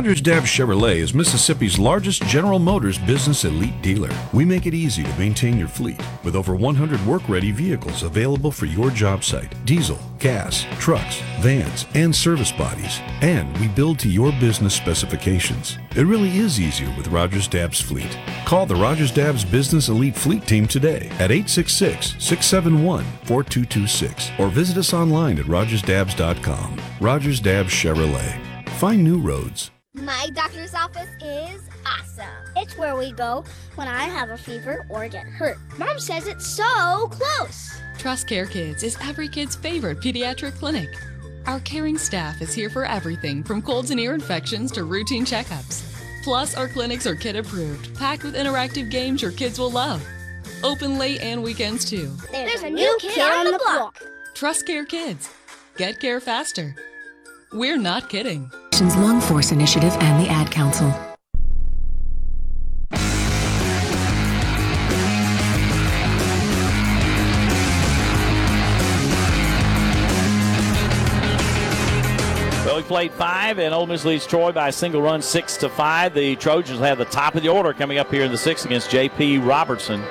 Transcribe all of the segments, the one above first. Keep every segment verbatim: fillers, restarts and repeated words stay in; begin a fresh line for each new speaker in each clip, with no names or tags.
Rogers Dabbs Chevrolet is Mississippi's largest General Motors business elite dealer. We make it easy to maintain your fleet with over one hundred work-ready vehicles available for your job site. Diesel, gas, trucks, vans, and service bodies. And we build to your business specifications. It really is easier with Rogers Dabbs Fleet. Call the Rogers Dabbs Business Elite Fleet Team today at eight six six, six seven one, four two two six or visit us online at rogers dabbs dot com. Rogers Dabbs Chevrolet. Find new roads.
My doctor's office is awesome. It's where we go when I have a fever or get hurt. Mom says it's so close.
Trust Care Kids is every kid's favorite pediatric clinic. Our caring staff is here for everything from colds and ear infections to routine checkups. Plus, our clinics are kid approved, packed with interactive games your kids will love. Open late and weekends too.
There's, There's a new kid, kid on the block.
Trust Care Kids. Get care faster. We're not kidding.
Lung Force Initiative and the Ad Council.
Well, we played five, and Ole Miss leads Troy by a single run, six to five. The Trojans have the top of the order coming up here in the sixth against J P. Robertson.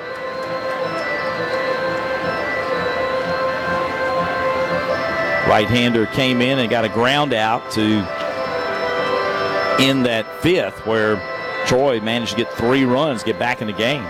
Right-hander came in and got a ground out to end that fifth, where Troy managed to get three runs, get back in the game.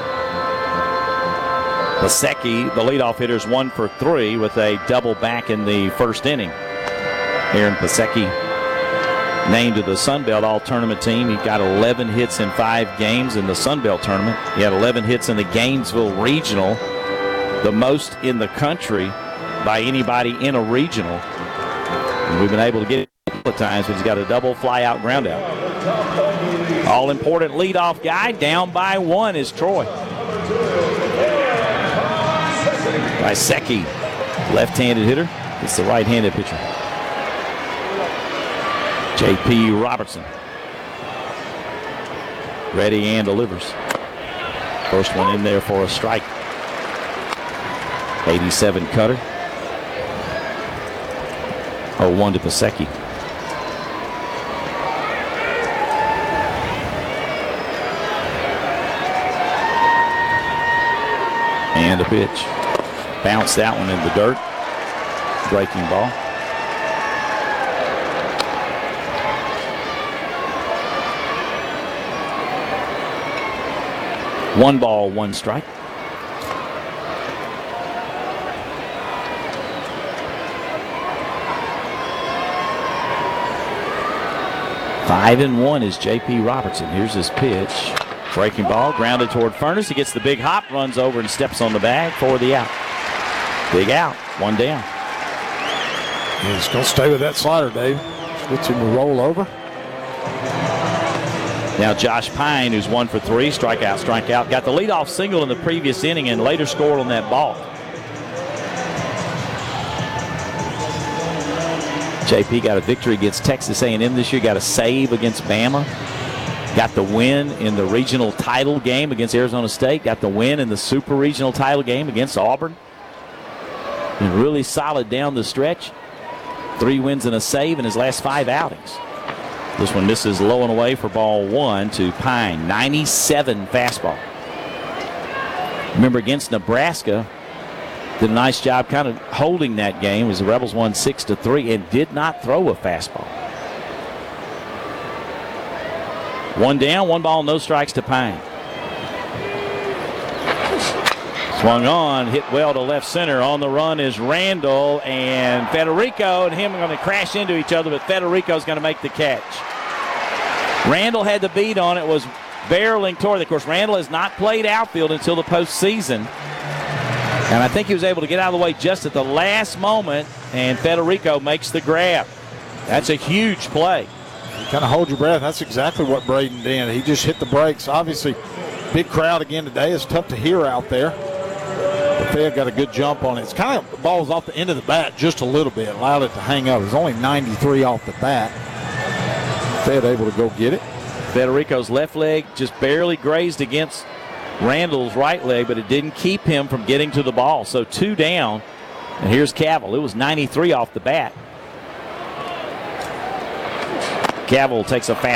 Pasecki, the leadoff hitter, is one for three with a double back in the first inning. Aaron Pasecki named to the Sun Belt All-Tournament team. He got eleven hits in five games in the Sun Belt tournament. He had eleven hits in the Gainesville Regional, the most in the country by anybody in a regional. And we've been able to get it a couple of times, but he's got a double fly-out ground out. All-important leadoff guy. Down by one is Troy. Pasecki, left-handed hitter. It's the right-handed pitcher. J P. Robertson. Ready and delivers. First one in there for a strike. eighty-seven cutter. oh one to Pasecki. And a pitch. Bounce that one in the dirt. Breaking ball. One ball, one strike. Five and one is J P. Robertson. Here's his pitch. Breaking ball, grounded toward Furness. He gets the big hop, runs over and steps on the bag for the out. Big out, one down.
He's going to stay with that slider, Dave. Gets him to roll over.
Now Josh Pine, who's one for three, strikeout, strikeout. Got the leadoff single in the previous inning and later scored on that ball. J P got a victory against Texas A and M this year. Got a save against Bama. Got the win in the regional title game against Arizona State. Got the win in the super regional title game against Auburn. And really solid down the stretch. Three wins and a save in his last five outings. This one misses low and away for ball one to Pine. ninety-seven fastball. Remember, against Nebraska, did a nice job kind of holding that game as the Rebels won six to three and did not throw a fastball. One down, one ball, no strikes to Pine. Swung on, hit well to left center. On the run is Randall and Federico, and him are going to crash into each other, but Federico's going to make the catch. Randall had the beat on it, was barreling toward it. Of course, Randall has not played outfield until the postseason. And I think he was able to get out of the way just at the last moment, and Federico makes the grab. That's a huge play.
You kind of hold your breath. That's exactly what Braden did. He just hit the brakes. Obviously, big crowd again today. It's tough to hear out there. But Fed got a good jump on it. It's kind of the ball's off the end of the bat just a little bit. Allowed it to hang up. It was only ninety-three off the bat. Fed able to go get it.
Federico's left leg just barely grazed against Randall's right leg, but it didn't keep him from getting to the ball. So two down, and here's Cavill. It was ninety-three off the bat. Cavill takes a fast